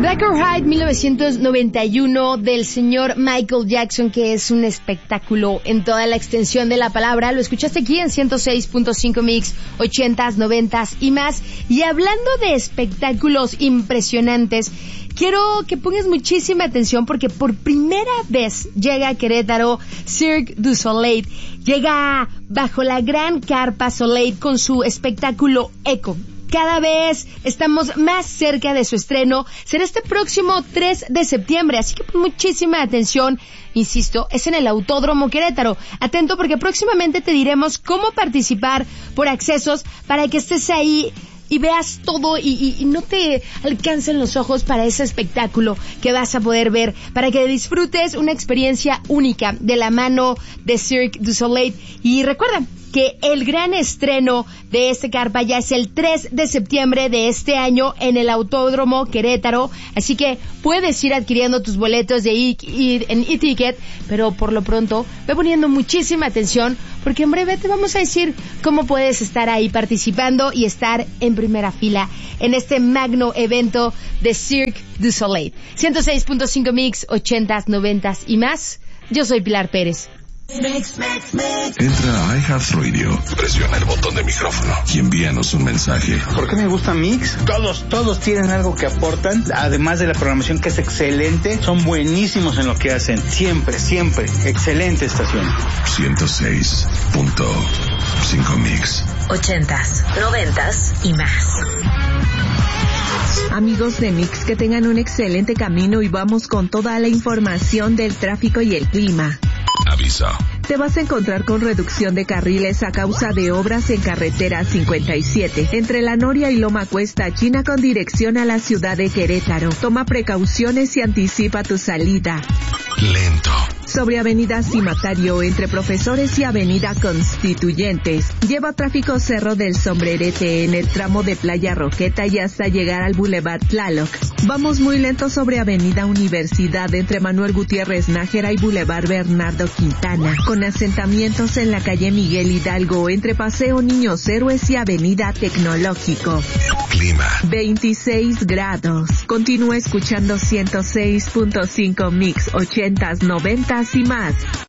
Black or White 1991 del señor Michael Jackson, que es un espectáculo en toda la extensión de la palabra. Lo escuchaste aquí en 106.5 Mix, 80s, 90s y más. Y hablando de espectáculos impresionantes, quiero que pongas muchísima atención porque por primera vez llega a Querétaro Cirque du Soleil. Llega bajo la gran carpa Soleil con su espectáculo Echo. Cada vez estamos más cerca de su estreno. Será este próximo 3 de septiembre, así que pon muchísima atención. Insisto, es en el Autódromo Querétaro. Atento porque próximamente te diremos cómo participar por accesos para que estés ahí y veas todo y no te alcancen los ojos para ese espectáculo que vas a poder ver, para que disfrutes una experiencia única de la mano de Cirque du Soleil. Y recuerda que el gran estreno de este carpa ya es el 3 de septiembre de este año en el Autódromo Querétaro, así que puedes ir adquiriendo tus boletos en e-ticket, pero por lo pronto ve poniendo muchísima atención porque en breve te vamos a decir cómo puedes estar ahí participando y estar en primera fila en este magno evento de Cirque du Soleil. 106.5 Mix, 80s, 90s y más. Yo soy Pilar Pérez. Entra a iHeartRadio, presiona el botón de micrófono y envíanos un mensaje. ¿Por qué me gusta Mix? Todos tienen algo que aportan, además de la programación que es excelente, son buenísimos en lo que hacen, siempre, excelente estación. 106.5 Mix, 80s, 90s y más. Amigos de Mix, que tengan un excelente camino y vamos con toda la información del tráfico y el clima. Aviso. Te vas a encontrar con reducción de carriles a causa de obras en carretera 57, entre La Noria y Loma Cuesta, China, con dirección a la ciudad de Querétaro. Toma precauciones y anticipa tu salida. Lento. Sobre avenida Cimatario, entre Profesores y avenida Constituyentes. Lleva tráfico Cerro del Sombrerete en el tramo de Playa Roqueta y hasta llegar al Boulevard Tlaloc. Vamos muy lento sobre avenida Universidad, entre Manuel Gutiérrez Nájera y Boulevard Bernardo Quintana, con asentamientos en la calle Miguel Hidalgo, entre Paseo Niños Héroes y avenida Tecnológico. Clima. 26 grados. Continúa escuchando 106.5 Mix, 80s, 90s y más.